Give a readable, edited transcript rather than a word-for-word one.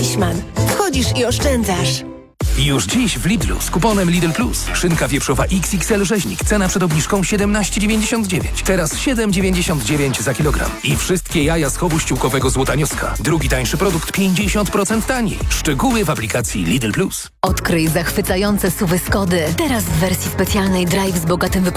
Fleischmann. Wchodzisz i oszczędzasz. Już dziś w Lidlu z kuponem Lidl Plus. Szynka wieprzowa XXL rzeźnik. Cena przed obniżką 17,99. Teraz 7,99 za kilogram. I wszystkie jaja z chowu ściółkowego Złotanioska. Drugi tańszy produkt 50% taniej. Szczegóły w aplikacji Lidl Plus. Odkryj zachwycające SUV-y Skody. Teraz w wersji specjalnej Drive z bogatym